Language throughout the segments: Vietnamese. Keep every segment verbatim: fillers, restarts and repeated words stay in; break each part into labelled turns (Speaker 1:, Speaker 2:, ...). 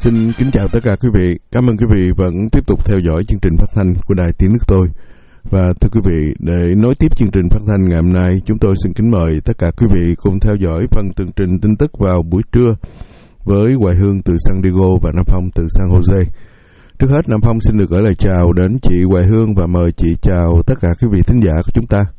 Speaker 1: Xin kính chào tất cả quý vị. Cảm ơn quý vị vẫn tiếp tục theo dõi chương trình phát thanh của Đài Tiếng Nước Tôi. Và thưa quý vị, để nối tiếp chương trình phát thanh ngày hôm nay, chúng tôi xin kính mời tất cả quý vị cùng theo dõi phần tường trình tin tức vào buổi trưa với Hoài Hương từ San Diego và Nam Phong từ San Jose. Trước hết, Nam Phong xin được gửi lời chào đến chị Hoài Hương và mời chị chào tất cả quý vị thính giả của chúng ta.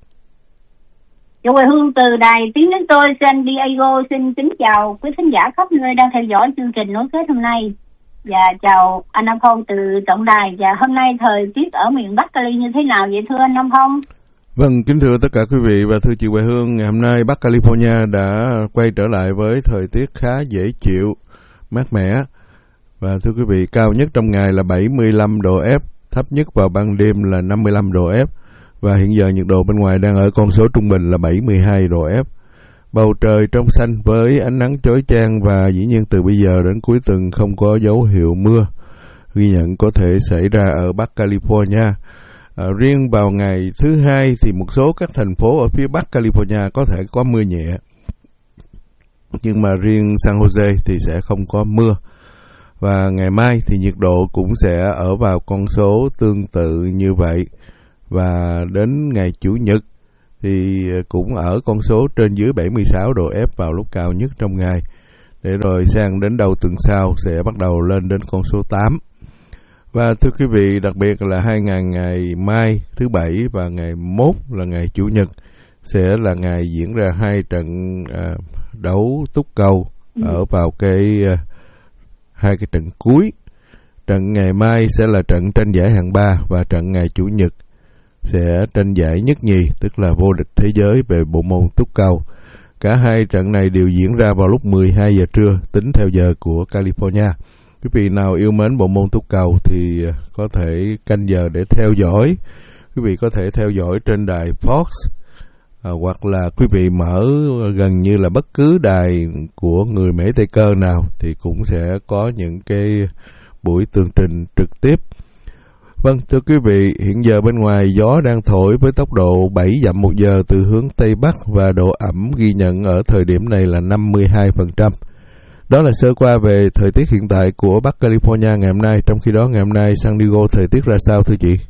Speaker 2: Chị Hoài Hương từ Đài Tiếng Nước Tôi San Diego xin kính chào quý thính giả khắp nơi đang theo dõi chương trình nối kết hôm nay. Và chào anh Nam Phong từ tổng đài. Và hôm nay thời tiết ở miền Bắc Cali như thế nào vậy thưa anh Nam Phong?
Speaker 1: Vâng, kính thưa tất cả quý vị và thưa chị Hoài Hương, ngày hôm nay Bắc California đã quay trở lại với thời tiết khá dễ chịu, mát mẻ. Và thưa quý vị, cao nhất trong ngày là bảy mươi lăm độ F, thấp nhất vào ban đêm là năm mươi lăm độ F. Và hiện giờ nhiệt độ bên ngoài đang ở con số trung bình là bảy mươi hai độ F. Bầu trời trong xanh với ánh nắng chói chang và dĩ nhiên từ bây giờ đến cuối tuần không có dấu hiệu mưa ghi nhận có thể xảy ra ở Bắc California. À, riêng vào ngày thứ hai thì một số các thành phố ở phía Bắc California có thể có mưa nhẹ, nhưng mà riêng San Jose thì sẽ không có mưa. Và ngày mai thì nhiệt độ cũng sẽ ở vào con số tương tự như vậy. Và đến ngày Chủ nhật thì cũng ở con số trên dưới bảy mươi sáu độ F vào lúc cao nhất trong ngày. Để rồi sang đến đầu tuần sau sẽ bắt đầu lên đến con số tám. Và thưa quý vị, đặc biệt là hai ngày ngày mai thứ Bảy và ngày mốt là ngày Chủ nhật sẽ là ngày diễn ra hai trận à, đấu túc cầu ở vào cái à, hai cái trận cuối. Trận ngày mai sẽ là trận tranh giải hạng ba và trận ngày Chủ nhật sẽ tranh giải nhất nhì, tức là vô địch thế giới về bộ môn túc cầu. Cả hai trận này đều diễn ra vào lúc mười hai giờ trưa tính theo giờ của California. Quý vị nào yêu mến bộ môn túc cầu thì có thể canh giờ để theo dõi. Quý vị có thể theo dõi trên đài Fox à, hoặc là quý vị mở gần như là bất cứ đài của người Mỹ Tây Cơ nào thì cũng sẽ có những cái buổi tường trình trực tiếp. Vâng, thưa quý vị, hiện giờ bên ngoài gió đang thổi với tốc độ bảy dặm một giờ từ hướng Tây Bắc và độ ẩm ghi nhận ở thời điểm này là năm mươi hai phần trăm. Đó là sơ qua về thời tiết hiện tại của Bắc California ngày hôm nay. Trong khi đó ngày hôm nay San Diego thời tiết ra sao thưa chị?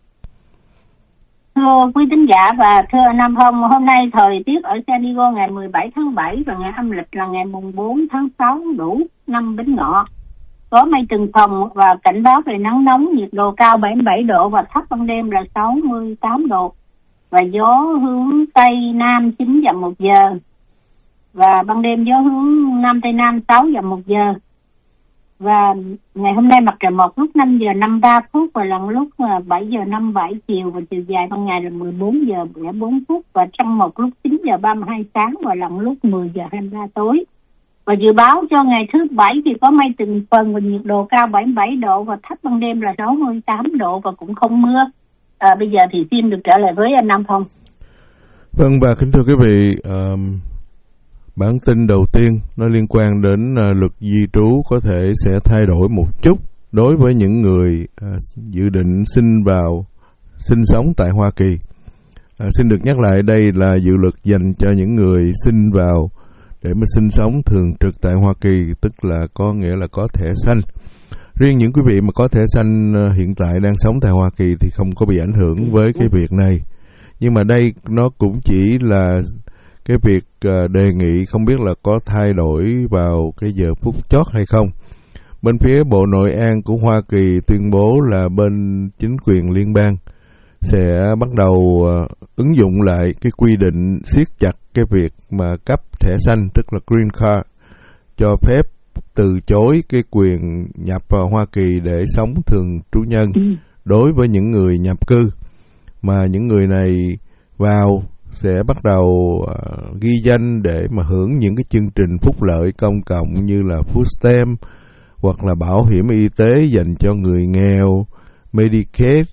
Speaker 2: Thưa quý thính giả và thưa anh Nam Phong, hôm nay thời tiết ở San Diego ngày mười bảy tháng bảy và ngày âm lịch là ngày mùng bốn tháng sáu đủ năm Bính Ngọ. Có mây từng phòng và cảnh báo về nắng nóng, nhiệt độ cao bảy mươi bảy độ và thấp ban đêm là sáu mươi tám độ. Và gió hướng Tây Nam chín dặm một giờ. Và ban đêm gió hướng Nam Tây Nam sáu dặm một giờ. Và ngày hôm nay mặt trời mọc lúc năm giờ năm mươi ba phút và lần lúc bảy giờ năm mươi bảy chiều, và chiều dài ban ngày là mười bốn giờ lẻ bốn phút và trăng mọc lúc chín giờ ba mươi hai sáng và lần lúc mười giờ hai mươi ba tối. Và dự báo cho ngày thứ Bảy thì có mây từng phần và nhiệt độ cao bảy mươi bảy độ và thấp ban đêm là sáu mươi tám độ và cũng không mưa. À, bây giờ thì xin được trở lại với anh Nam Phong.
Speaker 1: Vâng, và kính thưa quý vị, um, bản tin đầu tiên nó liên quan đến uh, luật di trú có thể sẽ thay đổi một chút đối với những người uh, dự định sinh vào sinh sống tại Hoa Kỳ. Uh, xin được nhắc lại, đây là dự luật dành cho những người sinh vào để mà sinh sống thường trực tại Hoa Kỳ, tức là có nghĩa là có thẻ xanh. Riêng những quý vị mà có thẻ xanh hiện tại đang sống tại Hoa Kỳ thì không có bị ảnh hưởng với cái việc này. Nhưng mà đây nó cũng chỉ là cái việc đề nghị, không biết là có thay đổi vào cái giờ phút chót hay không. Bên phía Bộ Nội an của Hoa Kỳ tuyên bố là bên chính quyền liên bang sẽ bắt đầu uh, ứng dụng lại cái quy định siết chặt cái việc mà cấp thẻ xanh, tức là green card, cho phép từ chối cái quyền nhập vào Hoa Kỳ để sống thường trú nhân đối với những người nhập cư. Mà những người này vào sẽ bắt đầu uh, ghi danh để mà hưởng những cái chương trình phúc lợi công cộng như là food stamp hoặc là bảo hiểm y tế dành cho người nghèo, Medicaid.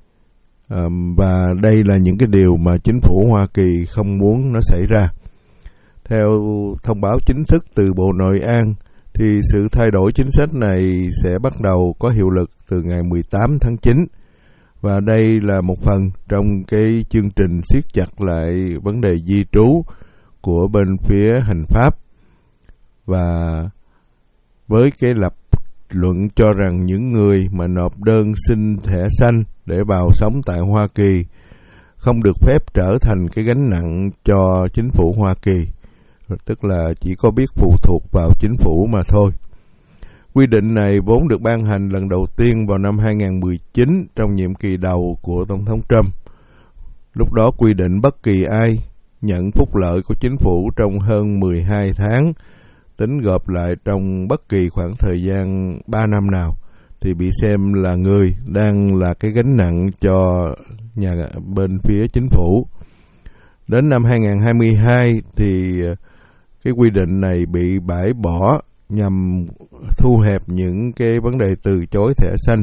Speaker 1: Um, và đây là những cái điều mà chính phủ Hoa Kỳ không muốn nó xảy ra. Theo thông báo chính thức từ Bộ Nội an thì sự thay đổi chính sách này sẽ bắt đầu có hiệu lực từ ngày mười tám tháng chín. Và đây là một phần trong cái chương trình siết chặt lại vấn đề di trú của bên phía hành pháp. Và với cái lập luận cho rằng những người mà nộp đơn xin thẻ xanh để vào sống tại Hoa Kỳ không được phép trở thành cái gánh nặng cho chính phủ Hoa Kỳ, tức là chỉ có biết phụ thuộc vào chính phủ mà thôi. Quy định này vốn được ban hành lần đầu tiên vào năm hai không một chín trong nhiệm kỳ đầu của Tổng thống Trump. Lúc đó quy định bất kỳ ai nhận phúc lợi của chính phủ trong hơn mười hai tháng, tính gộp lại trong bất kỳ khoảng thời gian ba năm nào, thì bị xem là người đang là cái gánh nặng cho nhà bên phía chính phủ. Đến năm hai không hai hai thì cái quy định này bị bãi bỏ nhằm thu hẹp những cái vấn đề từ chối thẻ xanh.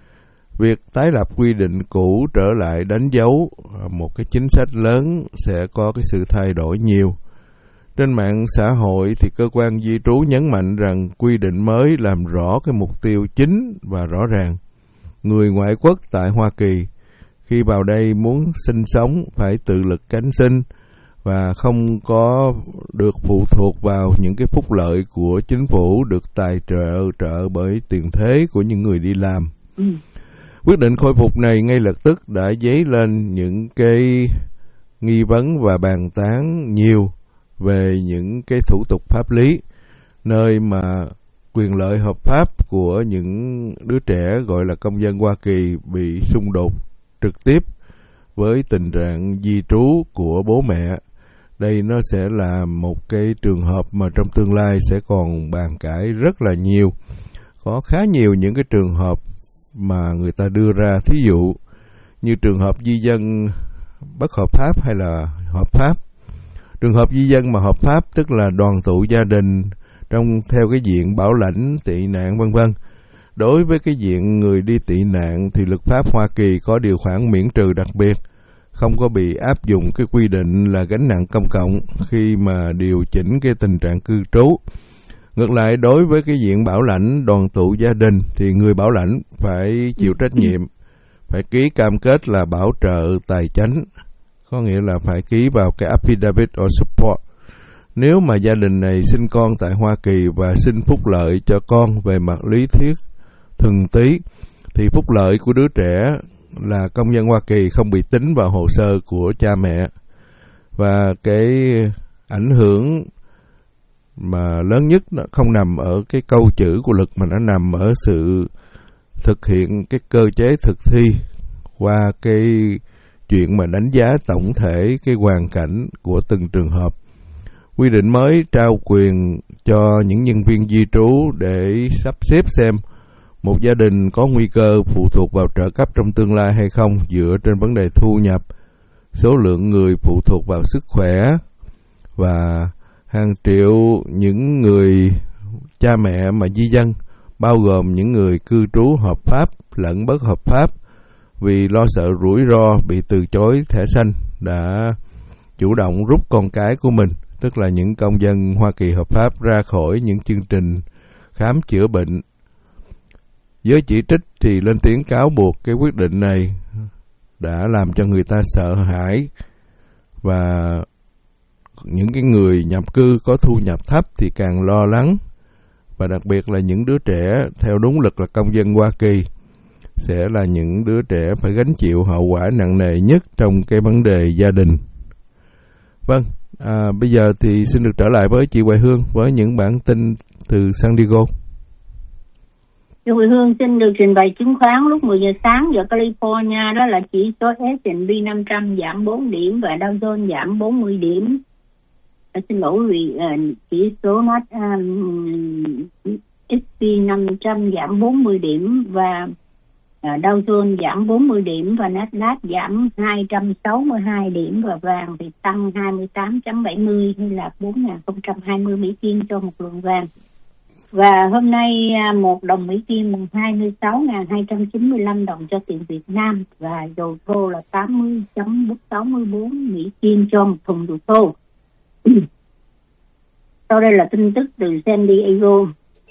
Speaker 1: Việc tái lập quy định cũ trở lại đánh dấu một cái chính sách lớn sẽ có cái sự thay đổi nhiều. Trên mạng xã hội thì cơ quan di trú nhấn mạnh rằng quy định mới làm rõ cái mục tiêu chính và rõ ràng. Người ngoại quốc tại Hoa Kỳ khi vào đây muốn sinh sống phải tự lực cánh sinh và không có được phụ thuộc vào những cái phúc lợi của chính phủ được tài trợ trợ bởi tiền thế của những người đi làm. Ừ. Quyết định khôi phục này ngay lập tức đã dấy lên những cái nghi vấn và bàn tán nhiều về những cái thủ tục pháp lý, nơi mà quyền lợi hợp pháp của những đứa trẻ gọi là công dân Hoa Kỳ bị xung đột trực tiếp với tình trạng di trú của bố mẹ. Đây nó sẽ là một cái trường hợp mà trong tương lai sẽ còn bàn cãi rất là nhiều. Có khá nhiều những cái trường hợp mà người ta đưa ra, thí dụ như trường hợp di dân bất hợp pháp hay là hợp pháp. Trường hợp di dân mà hợp pháp tức là đoàn tụ gia đình trong theo cái diện bảo lãnh, tị nạn vân vân. Đối với cái diện người đi tị nạn thì luật pháp Hoa Kỳ có điều khoản miễn trừ đặc biệt, không có bị áp dụng cái quy định là gánh nặng công cộng khi mà điều chỉnh cái tình trạng cư trú. Ngược lại, đối với cái diện bảo lãnh đoàn tụ gia đình thì người bảo lãnh phải chịu trách nhiệm, phải ký cam kết là bảo trợ tài chánh, có nghĩa là phải ký vào cái affidavit of support. Nếu mà gia đình này sinh con tại Hoa Kỳ và xin phúc lợi cho con về mặt lý thuyết thuần túy, thì phúc lợi của đứa trẻ là công dân Hoa Kỳ không bị tính vào hồ sơ của cha mẹ. Và cái ảnh hưởng mà lớn nhất nó không nằm ở cái câu chữ của luật, mà nó nằm ở sự thực hiện cái cơ chế thực thi qua cái chuyện mà đánh giá tổng thể cái hoàn cảnh của từng trường hợp. Quy định mới trao quyền cho những nhân viên di trú để sắp xếp xem một gia đình có nguy cơ phụ thuộc vào trợ cấp trong tương lai hay không dựa trên vấn đề thu nhập, số lượng người phụ thuộc vào sức khỏe và hàng triệu những người cha mẹ mà di dân, bao gồm những người cư trú hợp pháp lẫn bất hợp pháp, vì lo sợ rủi ro bị từ chối thẻ xanh đã chủ động rút con cái của mình, tức là những công dân Hoa Kỳ hợp pháp, ra khỏi những chương trình khám chữa bệnh. Giới chỉ trích thì lên tiếng cáo buộc cái quyết định này đã làm cho người ta sợ hãi, và những cái người nhập cư có thu nhập thấp thì càng lo lắng, và đặc biệt là những đứa trẻ theo đúng luật là công dân Hoa Kỳ sẽ là những đứa trẻ phải gánh chịu hậu quả nặng nề nhất trong cái vấn đề gia đình. Vâng, à, bây giờ thì xin được trở lại với chị Hoài Hương với những bản tin từ San Diego.
Speaker 2: Chị Hoài Hương xin được trình bày chứng khoán lúc mười giờ sáng giờ California, đó là chỉ số S and P năm trăm giảm bốn điểm và Dow Jones giảm bốn mươi điểm. À, xin lỗi vì uh, chỉ số nó um, S and P năm trăm giảm bốn mươi điểm và uh, Dow Jones giảm bốn mươi điểm và Nasdaq giảm hai trăm sáu mươi hai điểm, và vàng thì tăng hai mươi tám phẩy bảy mươi hay là bốn nghìn không trăm hai mươi Mỹ Kim cho một lượng vàng. Và hôm nay một đồng Mỹ Kim bằng hai mươi sáu nghìn hai trăm chín mươi lăm đồng cho tiền Việt Nam, và dầu thô là tám mươi phẩy sáu mươi bốn Mỹ Kim cho một thùng dầu thô. Sau đây là tin tức từ San Diego.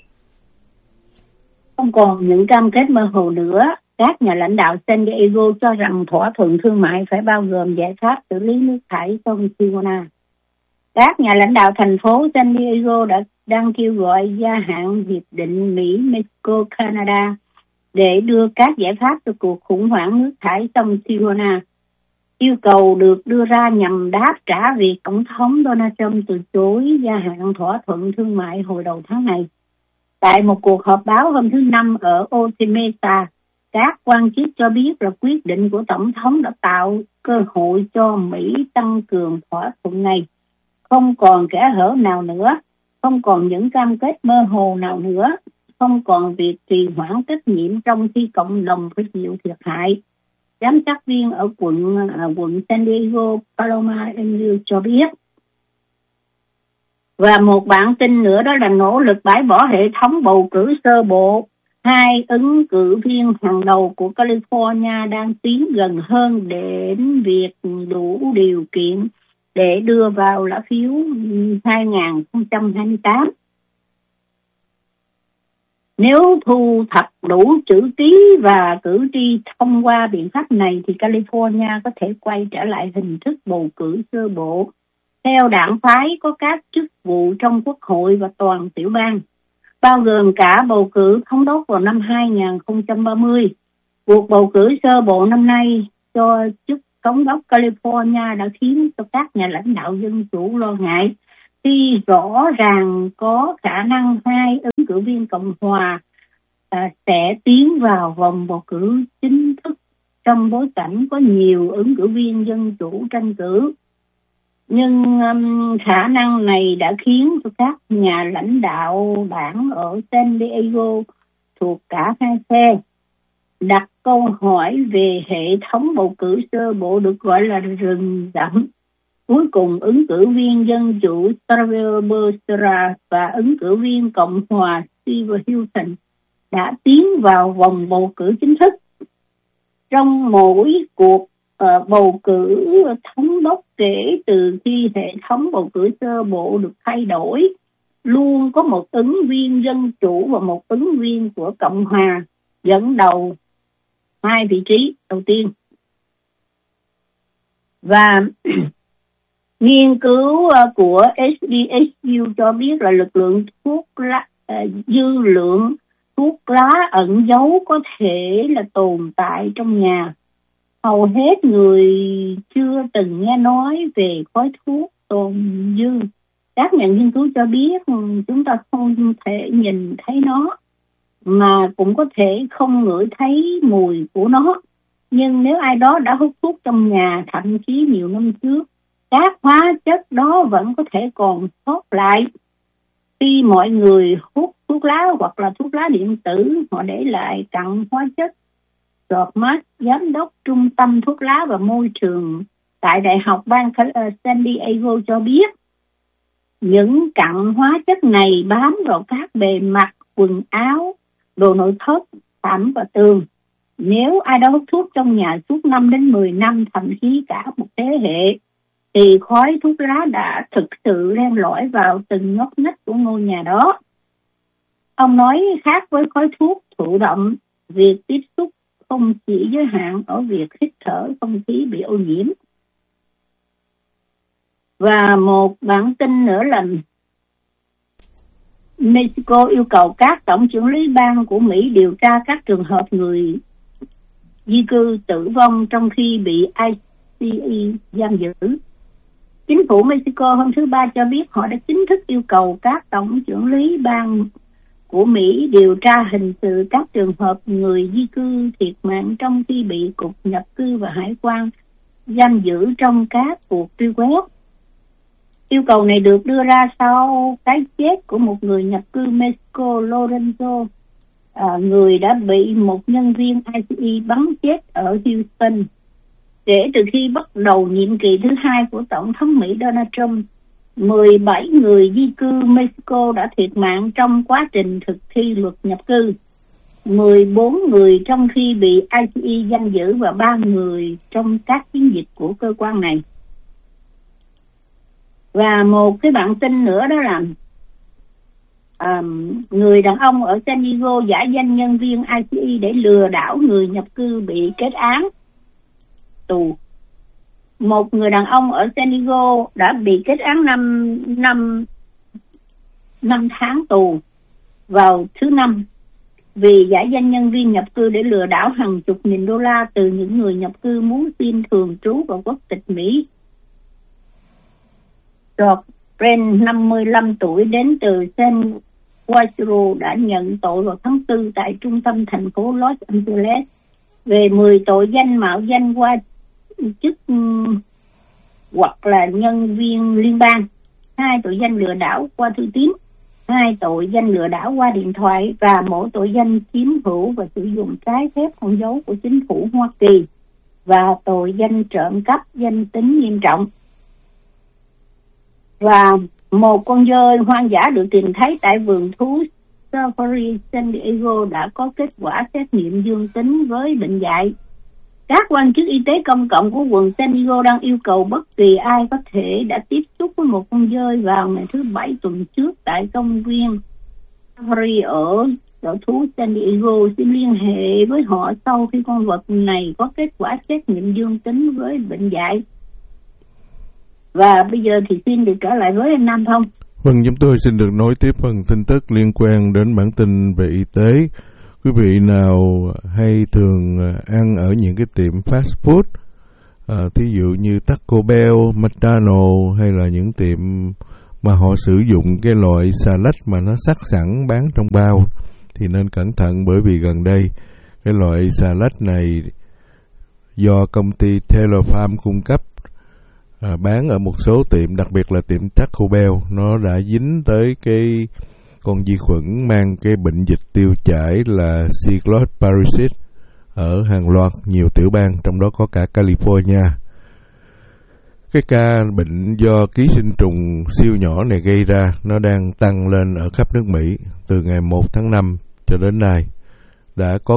Speaker 2: Không còn những cam kết mơ hồ nữa, các nhà lãnh đạo San Diego cho rằng thỏa thuận thương mại phải bao gồm giải pháp xử lý nước thải sông Tijuana. Các nhà lãnh đạo thành phố San Diego đã đang kêu gọi gia hạn hiệp định Mỹ-Mexico-Canada để đưa các giải pháp cho cuộc khủng hoảng nước thải sông Tijuana. Yêu cầu được đưa ra nhằm đáp trả việc Tổng thống Donald Trump từ chối gia hạn thỏa thuận thương mại hồi đầu tháng này. Tại một cuộc họp báo hôm thứ Năm ở Otay, các quan chức cho biết là quyết định của Tổng thống đã tạo cơ hội cho Mỹ tăng cường thỏa thuận này. Không còn kẽ hở nào nữa, không còn những cam kết mơ hồ nào nữa, không còn việc trì hoãn trách nhiệm trong khi cộng đồng phải chịu thiệt hại. Giám sát viên ở quận uh, quận San Diego, Paloma Andrews cho biết. Và một bản tin nữa đó là nỗ lực bãi bỏ hệ thống bầu cử sơ bộ. Hai ứng cử viên hàng đầu của California đang tiến gần hơn đến việc đủ điều kiện để đưa vào lá phiếu hai không hai tám. Nếu thu thập đủ chữ ký và cử tri thông qua biện pháp này thì California có thể quay trở lại hình thức bầu cử sơ bộ theo đảng phái có các chức vụ trong Quốc hội và toàn tiểu bang, bao gồm cả bầu cử thống đốc vào năm hai không ba mươi. Cuộc bầu cử sơ bộ năm nay cho chức thống đốc California đã khiến cho các nhà lãnh đạo dân chủ lo ngại khi rõ ràng có khả năng hai ứng cử viên Cộng hòa à, sẽ tiến vào vòng bầu cử chính thức trong bối cảnh có nhiều ứng cử viên dân chủ tranh cử. Nhưng um, khả năng này đã khiến cho các nhà lãnh đạo đảng ở San Diego thuộc cả hai phe đặt câu hỏi về hệ thống bầu cử sơ bộ được gọi là rừng rậm. Cuối cùng, ứng cử viên dân chủ Xavier Becerra và ứng cử viên Cộng hòa Steve Hilton đã tiến vào vòng bầu cử chính thức. Trong mỗi cuộc uh, bầu cử thống đốc kể từ khi hệ thống bầu cử sơ bộ được thay đổi, luôn có một ứng viên dân chủ và một ứng viên của Cộng hòa dẫn đầu hai vị trí đầu tiên. Và nghiên cứu của ét đê ét u cho biết là lực lượng thuốc lá, dư lượng thuốc lá ẩn giấu có thể là tồn tại trong nhà. Hầu hết người chưa từng nghe nói về khói thuốc tồn dư. Các nhà nghiên cứu cho biết chúng ta không thể nhìn thấy nó, mà cũng có thể không ngửi thấy mùi của nó. Nhưng nếu ai đó đã hút thuốc trong nhà, thậm chí nhiều năm trước, các hóa chất đó vẫn có thể còn sót lại. Khi mọi người hút thuốc lá hoặc là thuốc lá điện tử, họ để lại cặn hóa chất. George Mark, giám đốc trung tâm thuốc lá và môi trường tại Đại học bang San Diego cho biết, những cặn hóa chất này bám vào các bề mặt, quần áo, đồ nội thất, thảm và tường. Nếu ai đó hút thuốc trong nhà suốt năm đến mười năm, thậm chí cả một thế hệ, thì khói thuốc lá đã thực sự len lỏi vào từng ngóc ngách của ngôi nhà đó. Ông nói khác với khói thuốc thụ động, việc tiếp xúc không chỉ giới hạn ở việc hít thở không khí bị ô nhiễm. Và một bản tin nữa là Mexico yêu cầu các tổng trưởng lý bang của Mỹ điều tra các trường hợp người di cư tử vong trong khi bị i xê e giam giữ. Chính phủ Mexico hôm thứ Ba cho biết họ đã chính thức yêu cầu các tổng trưởng lý bang của Mỹ điều tra hình sự các trường hợp người di cư thiệt mạng trong khi bị Cục Nhập cư và Hải quan giam giữ trong các cuộc truy quét. Yêu cầu này được đưa ra sau cái chết của một người nhập cư Mexico, Lorenzo, à, người đã bị một nhân viên i xê e bắn chết ở Houston. Kể từ khi bắt đầu nhiệm kỳ thứ hai của Tổng thống Mỹ Donald Trump, mười bảy người di cư Mexico đã thiệt mạng trong quá trình thực thi luật nhập cư. mười bốn người trong khi bị i xê e giam giữ và ba người trong các chiến dịch của cơ quan này. Và một cái bản tin nữa đó là um, người đàn ông ở San Diego giả danh nhân viên i xê e để lừa đảo người nhập cư bị kết án tù. Một người đàn ông ở San Diego đã bị kết án năm năm năm tháng tù vào thứ Năm vì giả danh nhân viên nhập cư để lừa đảo hàng chục nghìn đô la từ những người nhập cư muốn xin thường trú vào quốc tịch Mỹ. George Brent, năm mươi lăm tuổi, đến từ San Quasiro, đã nhận tội vào tháng tư tại trung tâm thành phố Los Angeles về mười tội danh mạo danh qua chức um, hoặc là nhân viên liên bang, hai tội danh lừa đảo qua thư tín, hai tội danh lừa đảo qua điện thoại và mỗi tội danh chiếm hữu và sử dụng trái phép con dấu của chính phủ Hoa Kỳ và tội danh trộm cắp danh tính nghiêm trọng. Và một con dơi hoang dã được tìm thấy tại vườn thú Safari San Diego đã có kết quả xét nghiệm dương tính với bệnh dại. Các quan chức y tế công cộng của quận San Diego đang yêu cầu bất kỳ ai có thể đã tiếp xúc với một con dơi vào ngày thứ Bảy tuần trước tại công viên Safari ở sở thú San Diego xin liên hệ với họ sau khi con vật này có kết quả xét nghiệm dương tính với bệnh dại. Và bây giờ thì xin được trở lại với anh Nam Thông.
Speaker 1: Vâng, chúng tôi xin được nối tiếp phần tin tức liên quan đến bản tin về y tế. Quý vị nào hay thường ăn ở những cái tiệm fast food, à, thí dụ như Taco Bell, McDonald's hay là những tiệm mà họ sử dụng cái loại salad mà nó sắc sẵn bán trong bao thì nên cẩn thận, bởi vì gần đây cái loại salad này do công ty Taylor Farm cung cấp à, bán ở một số tiệm, đặc biệt là tiệm Taco Bell, nó đã dính tới cái con vi khuẩn mang cái bệnh dịch tiêu chảy là Cyclops parasites ở hàng loạt nhiều tiểu bang, trong đó có cả California. Cái ca bệnh do ký sinh trùng siêu nhỏ này gây ra nó đang tăng lên ở khắp nước Mỹ. Từ ngày một tháng năm cho đến nay đã có